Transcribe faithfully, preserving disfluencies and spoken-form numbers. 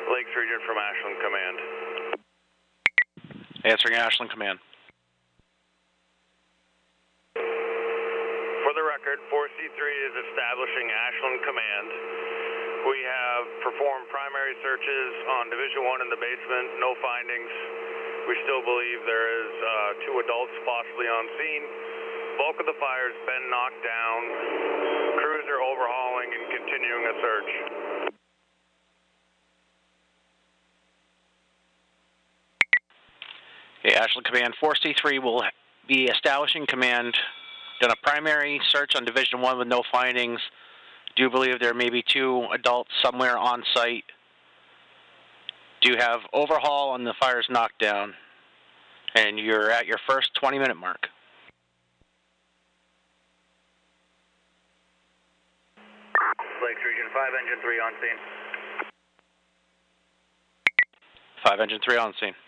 Lakes Region from Ashland Command. Answering Ashland Command. For the record, four C three is establishing Ashland Command. We have performed primary searches on Division one in the basement, no findings. We still believe there is uh, two adults possibly on scene. Bulk of the fire's been knocked down. Crews are overhauling and continuing a search. Okay, Ashland Command, four C three will be establishing command. Done a primary search on Division one with no findings. Do believe there may be two adults somewhere on site. Do have overhaul on the fire's knockdown. And you're at your first twenty minute mark. Lakes Region five, Engine three on scene. five, Engine three on scene.